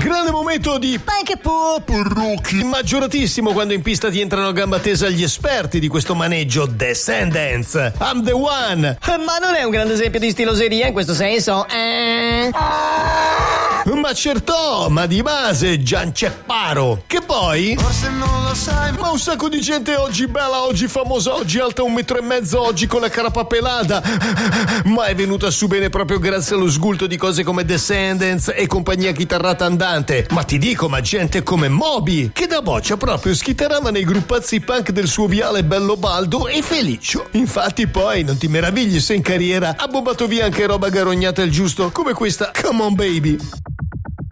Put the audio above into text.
Grande momento di Punk Pop Rookie, maggioratissimo quando in pista ti entrano a gamba tesa gli esperti di questo maneggio Descendants. I'm the one. Ma non è un grande esempio di stiloseria in questo senso? Ma certo, ma di base Giancepparo. Che poi Forse non lo sai, ma un sacco di gente oggi bella, oggi famosa, oggi alta 1,5 metri, oggi con la carapa pelata, ma è venuta su bene proprio grazie allo sgulto di cose come Descendants e compagnia chitarrata andante. Ma ti dico, ma gente come Moby, che da boccia proprio schitterava nei gruppazzi punk del suo viale bello baldo e felicio. Infatti poi non ti meravigli se in carriera ha bombato via anche roba garognata il giusto, come questa Come On Baby.